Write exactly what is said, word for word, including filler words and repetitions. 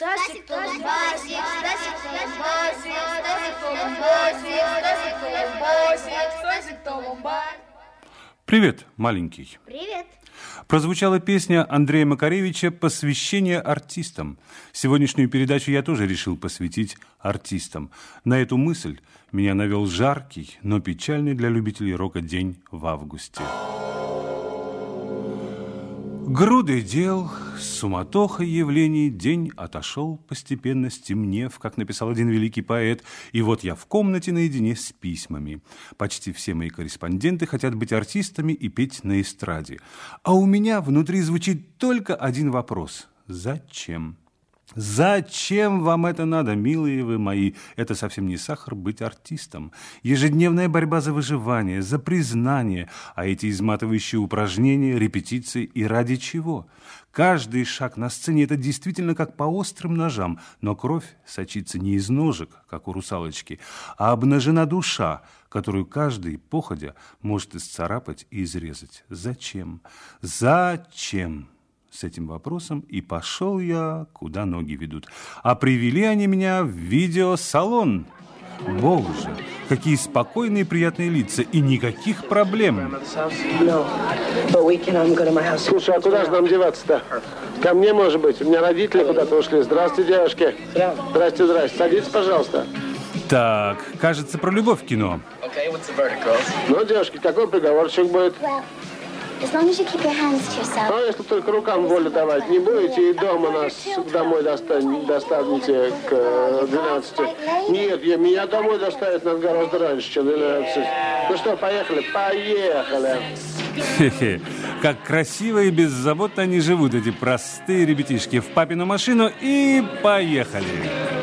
Стасик Колумбасик, Стасик Колумбасик, Стасик Колумбасик, Стасик Колумбасик, Стасик Колумбасик. Привет, маленький. Привет. Прозвучала песня Андрея Макаревича «Посвящение артистам». Сегодняшнюю передачу я тоже решил посвятить артистам. На эту мысль меня навел жаркий, но печальный для любителей рока день в августе. Грудой дел, суматохой явлений, день отошел, постепенно стемнев, как написал один великий поэт, и вот я в комнате наедине с письмами. Почти все мои корреспонденты хотят быть артистами и петь на эстраде. А у меня внутри звучит только один вопрос. Зачем? Зачем вам это надо, милые вы мои? Это совсем не сахар быть артистом. Ежедневная борьба за выживание, за признание, а эти изматывающие упражнения, репетиции и ради чего? Каждый шаг на сцене – это действительно как по острым ножам, но кровь сочится не из ножек, как у русалочки, а обнажена душа, которую каждый, походя, может исцарапать и изрезать. Зачем? Зачем? С этим вопросом и пошел я, куда ноги ведут. А привели они меня в видеосалон. Боже, какие спокойные и приятные лица, и никаких проблем. Слушай, а куда же нам деваться-то? Ко мне, может быть? У меня родители куда-то ушли. Здравствуйте, девушки. Здрасте, здрасте. Садитесь, пожалуйста. Так, кажется, про любовь кино. Ну, девушки, какой приговорчик будет? As long as you keep your hands to yourself. А если только рукам волю давать не будете и дома нас домой достань, достанете к двенадцати? Нет, я, меня домой доставят надо гораздо раньше, чем двенадцать. Ну что, поехали? Поехали! Хе-хе, как красиво и беззаботно они живут, эти простые ребятишки. В папину машину и поехали!